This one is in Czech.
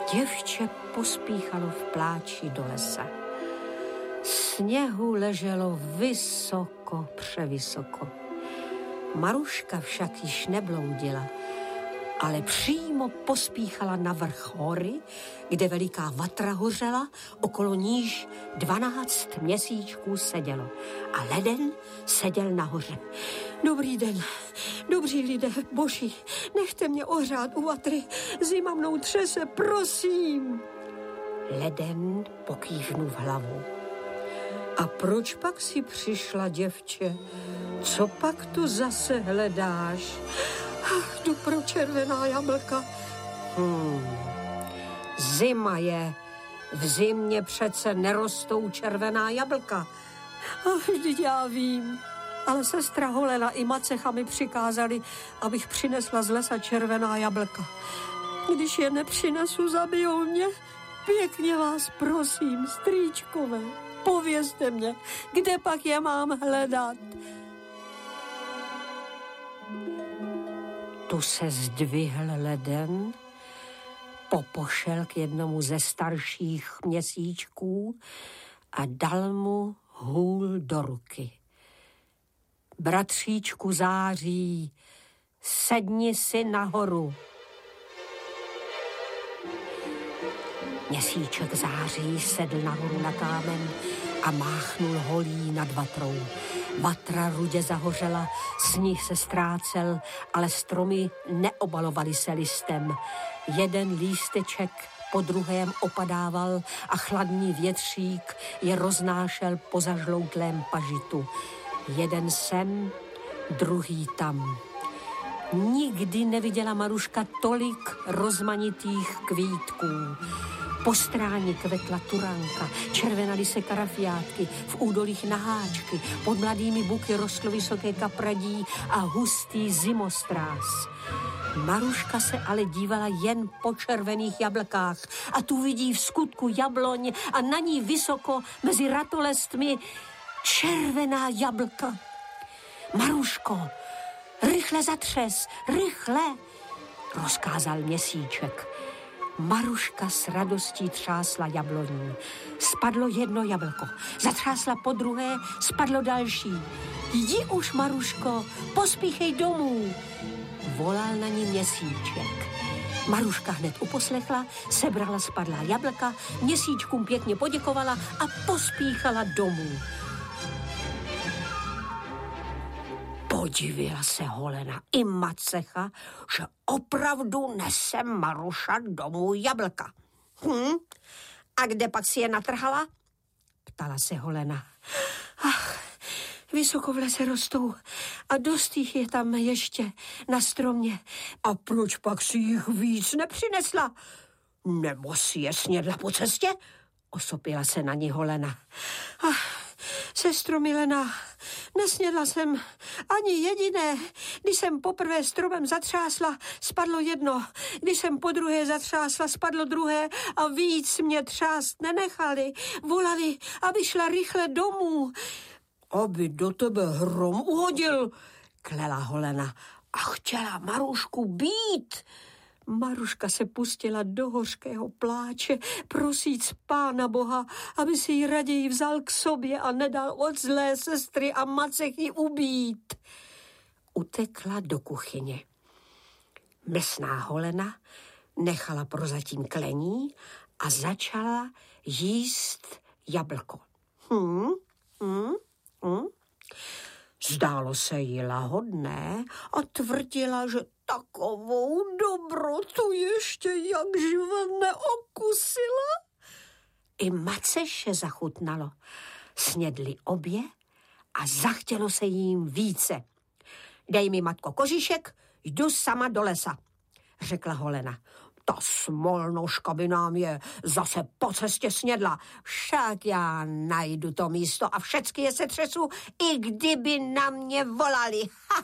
Děvče pospíchalo v pláči do lesa. Sněhu leželo vysoko, převysoko. Maruška však již nebloudila, ale přímo pospíchala na vrch hory, kde veliká vatra hořela, okolo níž 12 měsíčků sedělo a leden seděl nahoře. Dobrý den, dobří lidé, boží, nechte mě ohřát u vatry, zima mnou třese, prosím. Leden pokývnul hlavou. A proč pak si přišla, děvče? Co pak tu zase hledáš? Ach, jdu pro červená jablka. Zima je. V zimě přece nerostou červená jablka. Ach, vždyť já vím. Ale sestra Holena i Macecha mi přikázali, abych přinesla z lesa červená jablka. Když je nepřinesu, zabijou mě. Pěkně vás prosím, strýčkové, povězte mě, kde pak je mám hledat. Tu se zdvihl leden, popošel k jednomu ze starších měsíčků a dal mu hůl do ruky. Bratříčku září, sedni si nahoru. Měsíček září sedl nahoru na kámen a máchnul holí nad vatrou. Vatra rudě zahořela, sníh se ztrácel, ale stromy neobalovaly se listem. Jeden lísteček po druhém opadával a chladný větřík je roznášel po zažloutlém pažitu. Jeden sem, druhý tam. Nikdy neviděla Maruška tolik rozmanitých kvítků. Po stráně kvetla turánka, červenaly se karafiátky, v údolích naháčky, pod mladými buky rostlo vysoké kapradí a hustý zimostrás. Maruška se ale dívala jen po červených jablkách a tu vidí v skutku jabloň a na ní vysoko mezi ratolestmi červená jablka. Maruško, rychle zatřes, rychle, rozkázal měsíček. Maruška s radostí třásla jabloní. Spadlo jedno jablko, zatřásla po druhé, spadlo další. Jdi už, Maruško, pospíchej domů, volal na ní měsíček. Maruška hned uposlechla, sebrala spadlá jablka, měsíčkům pěkně poděkovala a pospíchala domů. Podivila se Holena i Macecha, že opravdu nese Maruša domů jablka. A kde pak si je natrhala? Ptala se Holena. Ach, vysoko v lese rostou a dost jich je tam ještě na stromě. A proč pak si jich víc nepřinesla? Nebo si je snědla po cestě? Osopila se na ní Holena. Ach, sestro Milena, nesnědla jsem ani jediné. Když jsem poprvé stromem zatřásla, spadlo jedno. Když jsem po druhé zatřásla, spadlo druhé a víc mě třást nenechali. Volali, aby šla rychle domů. Aby do tebe hrom uhodil, klela Holena a chtěla Marušku být. Maruška se pustila do hořkého pláče, prosíc Pána Boha, aby si ji raději vzal k sobě a nedal od zlé sestry a Macechy ubít. Utekla do kuchyně. Mlsná Holena nechala prozatím klení a začala jíst jablko. Zdálo se jí lahodné a tvrdila, že takovou dobrotu ještě jak živa neokusila. I Maceše zachutnalo. Snědli obě a zachtělo se jim více. Dej mi, matko, kožíšek, jdu sama do lesa, řekla Holena. Ta smolnoška by nám je zase po cestě snědla. Však já najdu to místo a všecky je setřesu, i kdyby na mě volali.